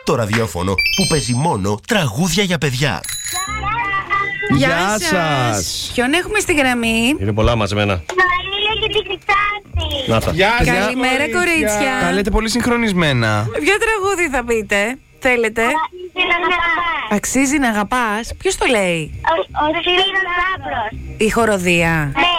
το ραδιόφωνο που παίζει μόνο τραγούδια για παιδιά. Γεια σας. Ποιον έχουμε στη γραμμή? Είναι πολλά μαζεμένα. Να τα. Καλημέρα, κορίτσια. Τα λέτε πολύ συγχρονισμένα. Ποιο τραγούδι θα πείτε? Θέλετε? Αξίζει να αγαπάς. Ποιος το λέει? Ο Σπύρος Άπρος. Η χοροδία. Ναι.